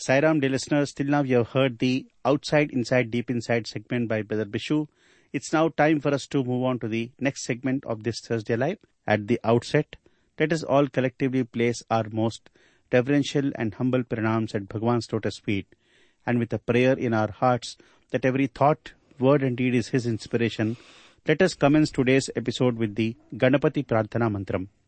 Sairam, dear listeners, till now you have heard the Outside, Inside, Deep Inside segment by Brother Bishu. It's now time for us to move on to the next segment of this Thursday Live. At the outset, let us all collectively place our most reverential and humble pranams at Bhagwan's lotus feet, and with a prayer in our hearts that every thought, word and deed is His inspiration, let us commence today's episode with the Ganapati Prarthana Mantram.